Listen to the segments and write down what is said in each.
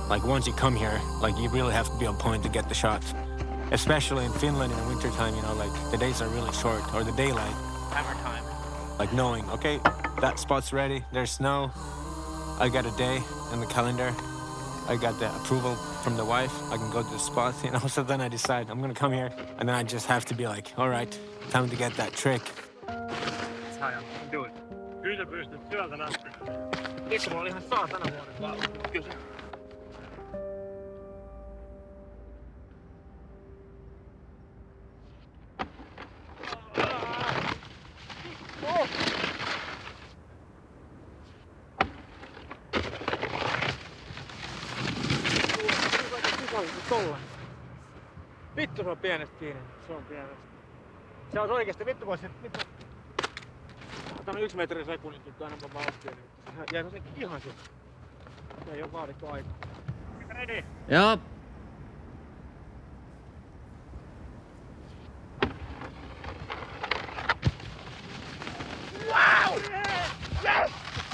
Like once you come here, like you really have to be on point to get the shots. Especially in Finland in the wintertime, you know, like the days are really short, or the daylight, hammer time. Like knowing, okay, that spot's ready, there's snow, I got a day in the calendar, I got the approval from the wife, I can go to the spot, you know, so then I decide I'm gonna come here, and then I just have to be like, all right, time to get that trick. That's how I'm doing. Kyllä sä pystyt syöltä näyttää. Itse mulla oli ihan saatana vuoden valmis. Kyllä se. Vittu se on pienestä kiinni. Se on pienestä. Se on oikeesti vittu voisi... Otan 1 metri sekunnissa nyt enemmän vauhtia. Se jää se ihan sun. Se ei oo vaadittu aikaa. Ready? Joo. Wow! Yes! Yes!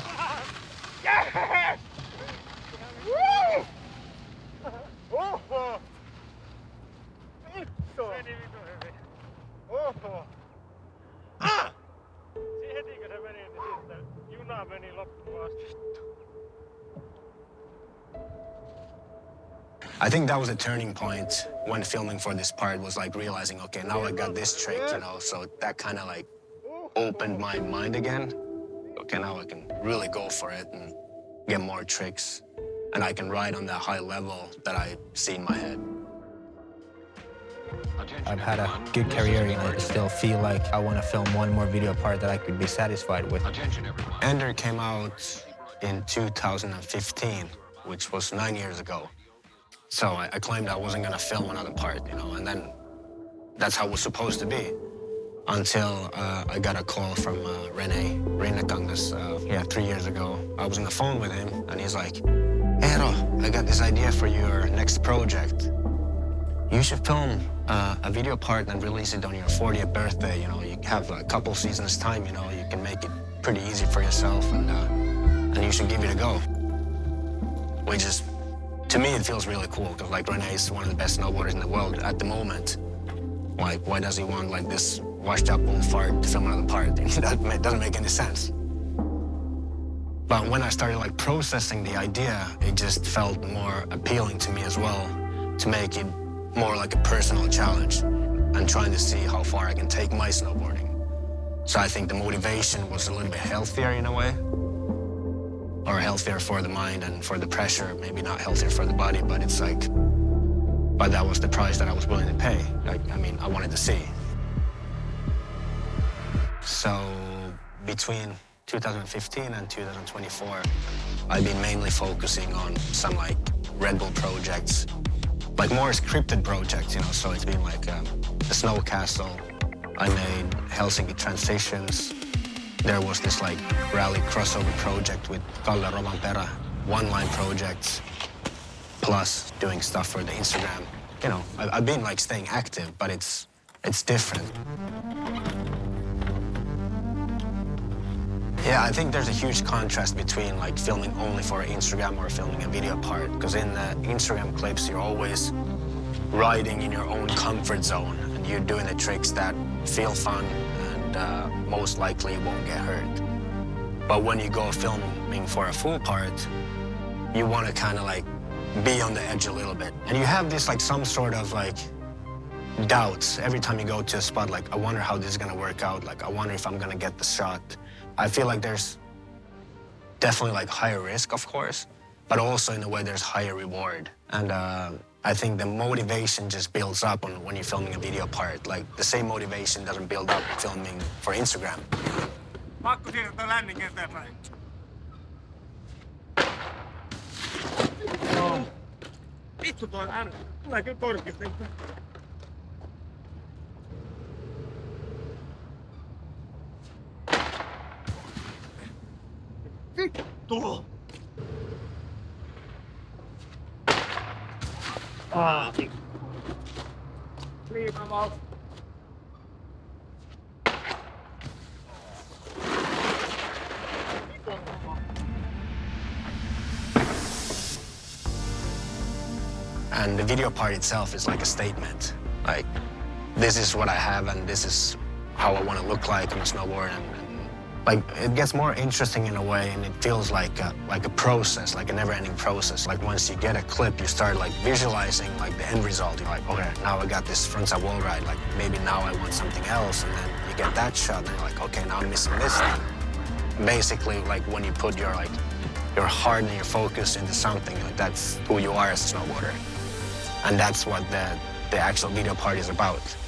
Yes! Woo! Oho! Vittu! Meni vittu hyvin. Oho! Ah! Heti kun se meni, niin sitten juna meni loppuun asti. I think that was a turning point when filming for this part, was like realizing, okay, now I got this trick, you know, so that kind of like opened my mind again. Okay, now I can really go for it and get more tricks, and I can ride on that high level that I see in my head. I've had a good career and I still feel like I want to film one more video part that I could be satisfied with. Ender came out in 2015, which was 9 years ago. So I claimed I wasn't gonna film another part, you know, and then that's how it was supposed to be. Until I got a call from Rene Rinnekangas 3 years ago. I was on the phone with him and he's like, Eero, I got this idea for your next project. You should film a video part and release it on your 40th birthday. You know, you have a couple seasons time, you know, you can make it pretty easy for yourself, and you should give it a go. Which is, to me, it feels really cool, because like Rene is one of the best snowboarders in the world at the moment. Like, why does he want like this washed up old fart to film another part? That doesn't make any sense. But when I started like processing the idea, it just felt more appealing to me as well, to make it more like a personal challenge and trying to see how far I can take my snowboarding. So I think the motivation was a little bit healthier in a way, or healthier for the mind and for the pressure, maybe not healthier for the body, but it's like, but that was the price that I was willing to pay. Like, I mean, I wanted to see. So between 2015 and 2024, I've been mainly focusing on some like Red Bull projects, like more scripted projects, you know, so it's been like the Snow Castle. I made Helsinki Transitions. There was this like rally crossover project with Kalle Rovanperä, one-line projects, plus doing stuff for the Instagram. You know, I've been like staying active, but it's different. Yeah, I think there's a huge contrast between like filming only for Instagram or filming a video part, because in the Instagram clips, you're always riding in your own comfort zone and you're doing the tricks that feel fun and most likely won't get hurt. But when you go filming for a full part, you want to kind of like be on the edge a little bit. And you have this like some sort of like doubts every time you go to a spot, like, I wonder how this is gonna work out. Like, I wonder if I'm gonna get the shot. I feel like there's definitely like higher risk, of course, but also in a way there's higher reward. And I think the motivation just builds up when you're filming a video part. Like the same motivation doesn't build up filming for Instagram. Pakko siirtää lännin eteenpäin. Vittu toi ääni. Tulee kyllä korkista. Vittu! Liikaa. And the video part itself is like a statement. Like, this is what I have and this is how I want to look like on a snowboard. And like, it gets more interesting in a way, and it feels like a process, like a never-ending process. Like, once you get a clip, you start like visualizing like the end result. You're like, okay, now I got this frontside wall ride. Like, maybe now I want something else. And then you get that shot, and you're like, okay, now I'm missing this thing. Basically, like when you put your heart and your focus into something, like that's who you are as a snowboarder. And that's what the actual video part is about.